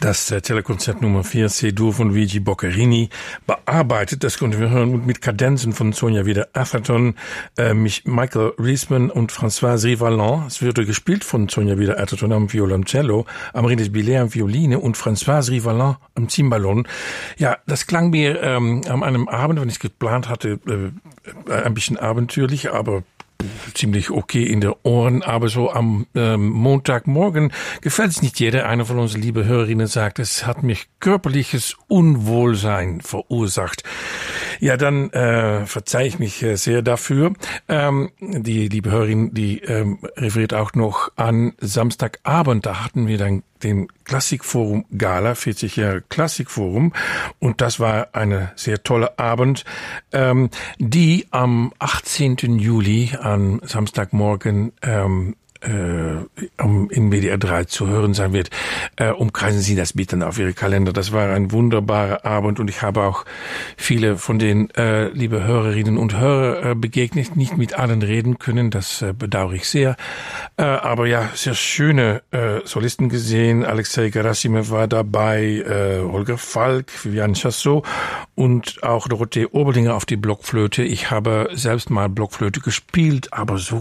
das Telekonzert Nummer 4 C-Dur von Luigi Boccherini bearbeitet. Das konnten wir hören mit Kadenzen von Sonja Wieder-Atherton, Michael Riesman und François Rivalan. Es wurde gespielt von Sonja Wieder-Atherton am Violoncello, Amaryllis Billet am Violine und François Rivalan am Cimbalom. Ja, das klang mir an einem Abend, wenn ich es geplant hatte, ein bisschen abenteuerlich, aber ziemlich okay in der Ohren, aber so am Montagmorgen gefällt es nicht jeder. Einer von unseren lieben Hörerinnen sagt, es hat mich körperliches Unwohlsein verursacht. Ja, dann verzeihe ich mich sehr dafür. Die liebe Hörerin, die referiert auch noch an Samstagabend. Da hatten wir dann den Klassikforum Gala, 40 Jahre Klassikforum, und das war eine sehr tolle Abend, die am 18. Juli, am Samstagmorgen, in WDR 3 zu hören sein wird. Umkreisen Sie das bitte auf Ihre Kalender. Das war ein wunderbarer Abend und ich habe auch viele von den liebe Hörerinnen und Hörer begegnet, nicht mit allen reden können, das bedauere ich sehr. Aber ja, sehr schöne Solisten gesehen. Alexei Gerasimov war dabei, Holger Falk, Viviane Chassot und auch Dorothee Oberlinger auf die Blockflöte. Ich habe selbst mal Blockflöte gespielt, aber so